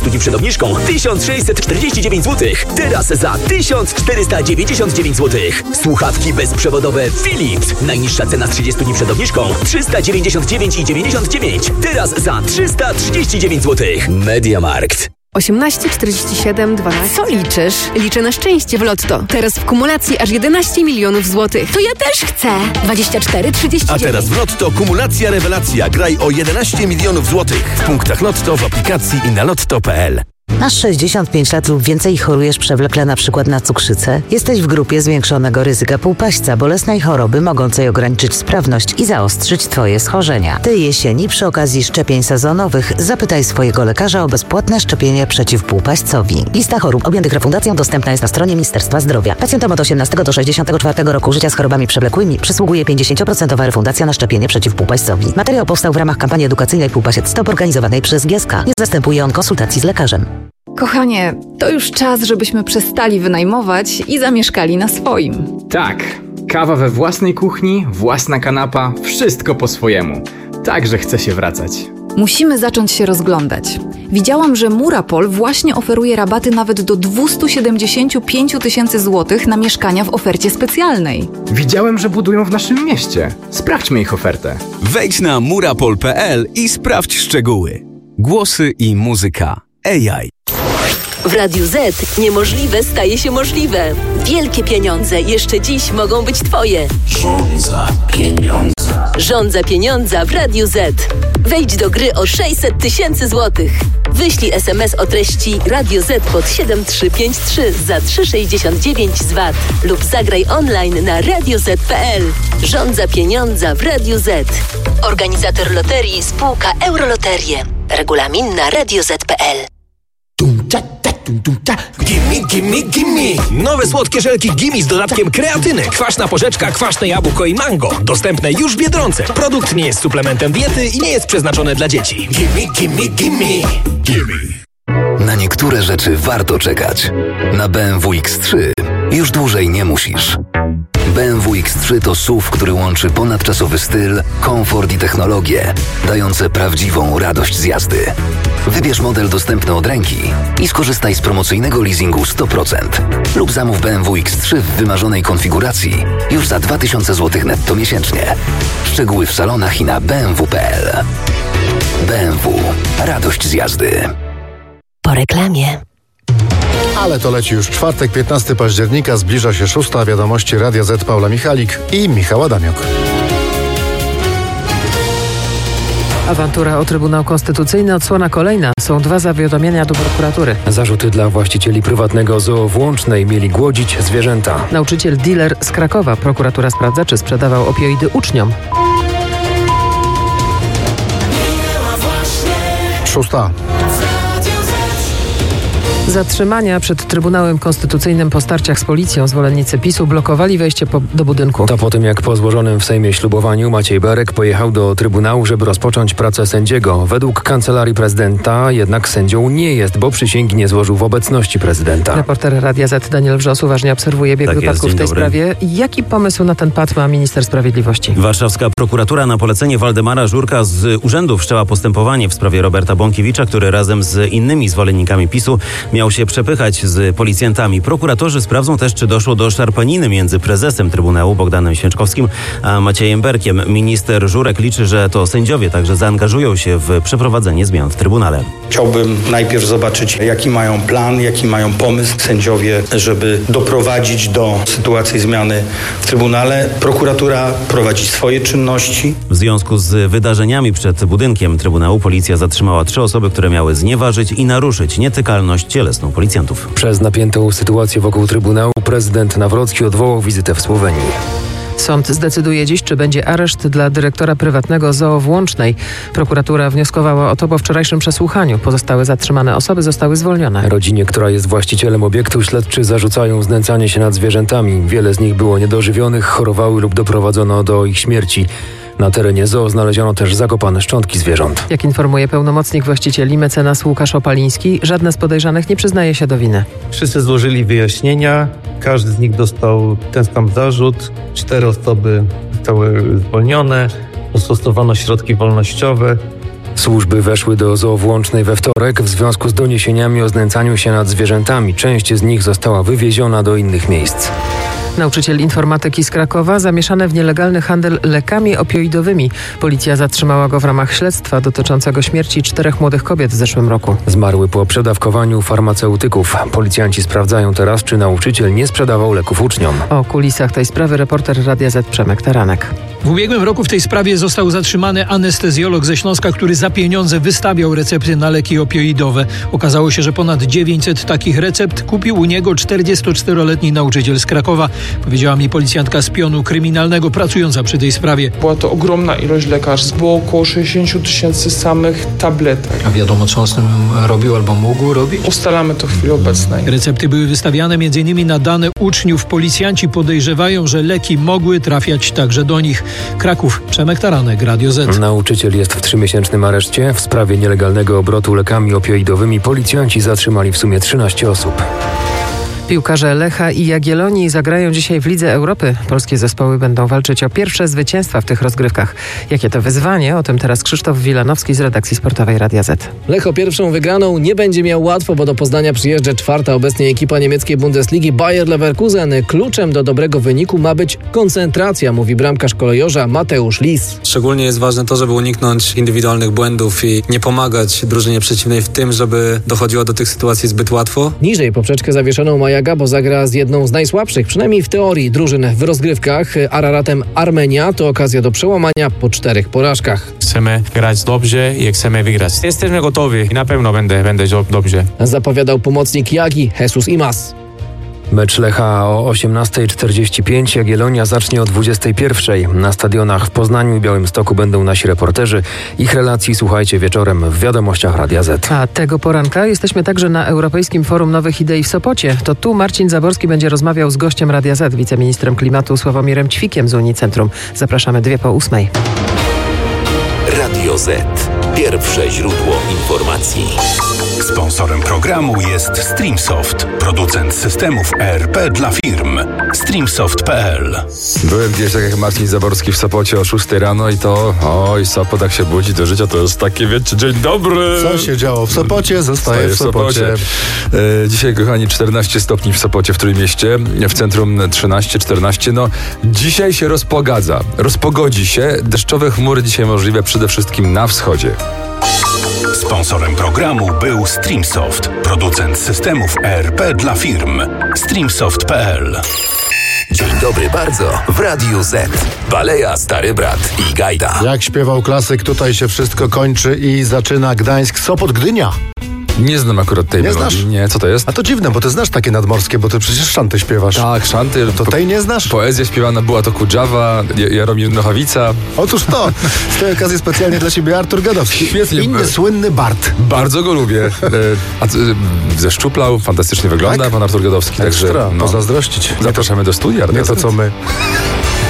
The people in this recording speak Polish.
dni przed obniżką 1649 zł. Teraz za 1499 zł. Słuchawki bezprzewodowe Philips. Najniższa cena z 30 dni przed obniżką 399,99. Teraz za 339 zł. MediaMarkt. 18 47 12. Co liczysz? Liczę na szczęście w Lotto. Teraz w kumulacji aż 11 milionów złotych. To ja też chcę. 24 39. A teraz w Lotto kumulacja rewelacja. Graj o 11 milionów złotych. W punktach Lotto, w aplikacji i na lotto.pl. Masz 65 lat lub więcej i chorujesz przewlekle na przykład na cukrzycę? Jesteś w grupie zwiększonego ryzyka półpaśćca, bolesnej choroby mogącej ograniczyć sprawność i zaostrzyć Twoje schorzenia. Tej jesieni przy okazji szczepień sezonowych zapytaj swojego lekarza o bezpłatne szczepienie przeciw półpaśćcowi. Lista chorób objętych refundacją dostępna jest na stronie Ministerstwa Zdrowia. Pacjentom od 18 do 64 roku życia z chorobami przewlekłymi przysługuje 50% refundacja na szczepienie przeciw półpaśćcowi. Materiał powstał w ramach kampanii edukacyjnej Półpasiec Stop organizowanej przez GSK. Nie zastępuje on konsultacji z lekarzem. Kochanie, to już czas, żebyśmy przestali wynajmować i zamieszkali na swoim. Tak, kawa we własnej kuchni, własna kanapa, wszystko po swojemu. Także chce się wracać. Musimy zacząć się rozglądać. Widziałam, że Murapol właśnie oferuje rabaty nawet do 275 000 złotych na mieszkania w ofercie specjalnej. Widziałem, że budują w naszym mieście. Sprawdźmy ich ofertę. Wejdź na murapol.pl i sprawdź szczegóły. Głosy i muzyka. AI. W Radiu Z niemożliwe staje się możliwe. Wielkie pieniądze jeszcze dziś mogą być Twoje. Żądza pieniądza. Żądza pieniądza w Radiu Z. Wejdź do gry o 600 000 złotych. Wyślij SMS o treści Radio Z pod 7353 za 3,69 z VAT lub zagraj online na radioz.pl. Żądza pieniądza w Radiu Z. Organizator loterii spółka Euroloterie. Regulamin na radioz.pl. Gimme, gimme, gimme! Nowe słodkie żelki Gimme z dodatkiem kreatyny, kwaśna porzeczka, kwaśne jabłko i mango. Dostępne już w Biedronce. Produkt nie jest suplementem diety i nie jest przeznaczony dla dzieci. Gimme, gimme, gimme! Gimme. Na niektóre rzeczy warto czekać. Na BMW X3 już dłużej nie musisz. BMW X3 to SUV, który łączy ponadczasowy styl, komfort i technologię, dające prawdziwą radość z jazdy. Wybierz model dostępny od ręki i skorzystaj z promocyjnego leasingu 100% lub zamów BMW X3 w wymarzonej konfiguracji już za 2000 zł netto miesięcznie. Szczegóły w salonach i na bmw.pl. BMW. Radość z jazdy. Po reklamie. Ale to leci już czwartek, 15 października, zbliża się 6. Wiadomości Radia Z. Paula Michalik i Michał Adamiuk. Awantura o Trybunał Konstytucyjny, odsłona kolejna. Są 2 zawiadomienia do prokuratury. Zarzuty dla właścicieli prywatnego zoo w Łącznej mieli głodzić zwierzęta. Nauczyciel dealer z Krakowa. Prokuratura sprawdza, czy sprzedawał opioidy uczniom. 6. Zatrzymania przed Trybunałem Konstytucyjnym po starciach z policją zwolennicy PiS-u blokowali wejście do budynku. To po tym, jak po złożonym w Sejmie ślubowaniu Maciej Berek pojechał do Trybunału, żeby rozpocząć pracę sędziego. Według Kancelarii Prezydenta jednak sędzią nie jest, bo przysięgi nie złożył w obecności prezydenta. Reporter Radia Z Daniel Wrzos uważnie obserwuje bieg wypadków w tej sprawie. Jaki pomysł na ten pad ma minister sprawiedliwości? Warszawska prokuratura na polecenie Waldemara Żurka z urzędu wszczęła postępowanie w sprawie Roberta Bąkiewicza, który razem z innymi zwolennikami PiS-u miał się przepychać z policjantami. Prokuratorzy sprawdzą też, czy doszło do szarpaniny między prezesem Trybunału Bogdanem Święczkowskim a Maciejem Berkiem. Minister Żurek liczy, że to sędziowie także zaangażują się w przeprowadzenie zmian w Trybunale. Chciałbym najpierw zobaczyć, jaki mają plan, jaki mają pomysł sędziowie, żeby doprowadzić do sytuacji zmiany w Trybunale. Prokuratura prowadzi swoje czynności. W związku z wydarzeniami przed budynkiem Trybunału policja zatrzymała 3 osoby, które miały znieważyć i naruszyć nietykalność cielesną policjantów. Przez napiętą sytuację wokół Trybunału prezydent Nawrocki odwołał wizytę w Słowenii. Sąd zdecyduje dziś, czy będzie areszt dla dyrektora prywatnego zoo w Łącznej. Prokuratura wnioskowała o to po wczorajszym przesłuchaniu. Pozostałe zatrzymane osoby zostały zwolnione. Rodzinie, która jest właścicielem obiektu, śledczy zarzucają znęcanie się nad zwierzętami. Wiele z nich było niedożywionych, chorowały lub doprowadzono do ich śmierci. Na terenie zoo znaleziono też zakopane szczątki zwierząt. Jak informuje pełnomocnik właścicieli mecenas Łukasz Opaliński, żadne z podejrzanych nie przyznaje się do winy. Wszyscy złożyli wyjaśnienia, każdy z nich dostał ten sam zarzut, 4 osoby zostały zwolnione, zastosowano środki wolnościowe. Służby weszły do zoo w Łącznej we wtorek w związku z doniesieniami o znęcaniu się nad zwierzętami. Część z nich została wywieziona do innych miejsc. Nauczyciel informatyki z Krakowa zamieszany w nielegalny handel lekami opioidowymi. Policja zatrzymała go w ramach śledztwa dotyczącego śmierci 4 młodych kobiet w zeszłym roku. Zmarły po przedawkowaniu farmaceutyków. Policjanci sprawdzają teraz, czy nauczyciel nie sprzedawał leków uczniom. O kulisach tej sprawy reporter Radia Z Przemek Taranek. W ubiegłym roku w tej sprawie został zatrzymany anestezjolog ze Śląska, który za pieniądze wystawiał recepty na leki opioidowe. Okazało się, że ponad 900 takich recept kupił u niego 44-letni nauczyciel z Krakowa. Powiedziała mi policjantka z pionu kryminalnego pracująca przy tej sprawie. Była to ogromna ilość lekarstw. Było około 60 000 samych tabletek. A wiadomo, co on z tym robił albo mógł robić? Ustalamy to w chwili obecnej. Recepty były wystawiane m.in. na dane uczniów. Policjanci podejrzewają, że leki mogły trafiać także do nich. Kraków, Przemek Taranek, Radio Z. Nauczyciel jest w 3-miesięcznym areszcie. W sprawie nielegalnego obrotu lekami opioidowymi policjanci zatrzymali w sumie 13 osób. Piłkarze Lecha i Jagiellonii zagrają dzisiaj w Lidze Europy. Polskie zespoły będą walczyć o pierwsze zwycięstwa w tych rozgrywkach. Jakie to wyzwanie? O tym teraz Krzysztof Wilanowski z redakcji sportowej Radia Z. Lech o pierwszą wygraną nie będzie miał łatwo, bo do Poznania przyjeżdża 4. obecnie ekipa niemieckiej Bundesligi Bayer Leverkusen. Kluczem do dobrego wyniku ma być koncentracja, mówi bramkarz kolejorza Mateusz Lis. Szczególnie jest ważne to, żeby uniknąć indywidualnych błędów i nie pomagać drużynie przeciwnej w tym, żeby dochodziło do tych sytuacji zbyt łatwo. Niżej poprzeczkę zawieszoną ma bo zagra z jedną z najsłabszych, przynajmniej w teorii, drużyn w rozgrywkach. Araratem Armenia to okazja do przełamania po 4 porażkach. Chcemy grać dobrze i chcemy wygrać. Jesteśmy gotowi i na pewno będzie dobrze. Zapowiadał pomocnik Jagi Jesus Imas. Mecz Lecha o 18:45, Jagiellonia zacznie o 21:00. Na stadionach w Poznaniu i Białymstoku będą nasi reporterzy. Ich relacji słuchajcie wieczorem w Wiadomościach Radia Z. A tego poranka jesteśmy także na Europejskim Forum Nowych Idei w Sopocie. To tu Marcin Zaborski będzie rozmawiał z gościem Radia Z, wiceministrem klimatu Sławomirem Ćwikiem z Unicentrum. Zapraszamy 2:08. Radio Z. Pierwsze źródło informacji. Sponsorem programu jest Streamsoft, producent systemów ERP dla firm. Streamsoft.pl. Byłem gdzieś tak jak Marcin Zaborski w Sopocie o 6 rano i to, Sopot jak się budzi do życia, to jest takie, wiecie, dzień dobry. Co się działo w Sopocie, zostaje w Sopocie. Dzisiaj, kochani, 14 stopni w Sopocie, w Trójmieście, w centrum 13-14. No, dzisiaj się rozpogodzi się. Deszczowe chmury dzisiaj możliwe przede wszystkim na wschodzie. Sponsorem programu był Streamsoft, producent systemów ERP dla firm. Streamsoft.pl. Dzień dobry bardzo w Radiu Z. Baleja, Stary Brat i Gajda. Jak śpiewał klasyk, tutaj się wszystko kończy i zaczyna Gdańsk, Sopot, Gdynia. Nie znam akurat tej melodii. Nie, co to jest? A to dziwne, bo ty znasz takie nadmorskie, bo ty przecież szanty śpiewasz. Tak, szanty. To tej nie znasz? Poezja śpiewana była to Kudżawa, Jaromir Nochawica. Otóż to, z tej okazji specjalnie dla ciebie Artur Gadowski. Świetnie. Inny słynny Bart. Bardzo go lubię. Ze Szczuplał, fantastycznie wygląda pan Artur Gadowski. Ekstra, pozazdrościć. Zapraszamy do studia. Nie to co my.